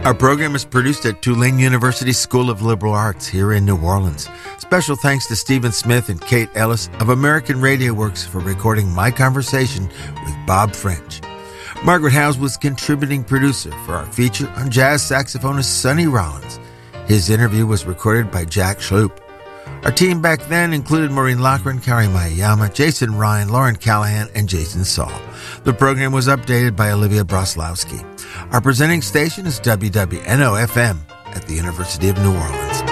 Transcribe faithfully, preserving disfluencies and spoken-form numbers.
Our program is produced at Tulane University School of Liberal Arts here in New Orleans. Special thanks to Stephen Smith and Kate Ellis of American Radio Works for recording my conversation with Bob French. Margaret Howes was contributing producer for our feature on jazz saxophonist Sonny Rollins. His interview was recorded by Jack Schloop. Our team back then included Maureen Loughran, Kari Mayayama, Jason Ryan, Lauren Callahan, and Jason Saul. The program was updated by Olivia Broslowski. Our presenting station is W W N O F M at the University of New Orleans.